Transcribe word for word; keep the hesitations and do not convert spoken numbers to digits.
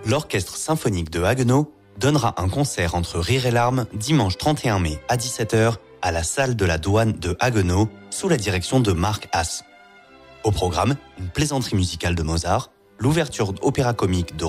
L'Orchestre symphonique de Haguenau donnera un concert entre rire et larmes dimanche trente et un mai à dix-sept heures à la salle de la douane de Haguenau sous la direction de Marc Haas. Au programme, une plaisanterie musicale de Mozart, l'ouverture opéra comique de